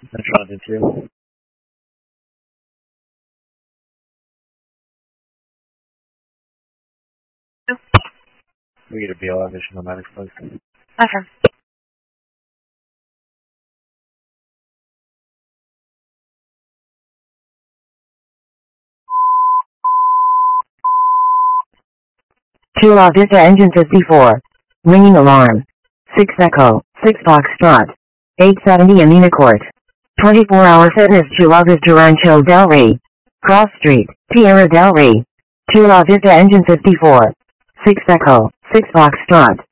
I'm trying to do. We get a BLR vision on that explosive. Okay. Two La Vista engine 54. Ringing alarm. 6 Echo, 6 Foxtrot. 870 Amina Court. 24-hour fitness Chula Vista Rancho Del Rey. Cross Street, Tierra Del Rey. Two La Vista engine 54. 6 Echo, 6 Foxtrot.